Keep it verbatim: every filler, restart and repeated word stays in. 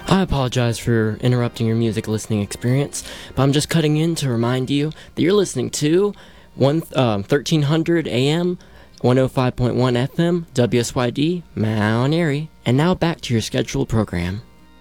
I apologize for interrupting your music listening experience, but I'm just cutting in to remind you that you're listening to one, um, thirteen hundred A M, one oh five point one F M, W S Y D, Mount Airy. And now back to your scheduled program.